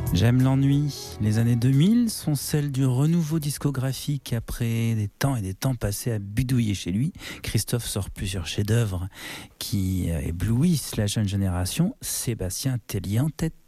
J'aime l'ennui. Les années 2000 sont celles du renouveau discographique. Après des temps et des temps passés à bidouiller chez lui, Christophe sort plusieurs chefs-d'œuvre qui éblouissent la jeune génération. Sébastien Tellier en tête.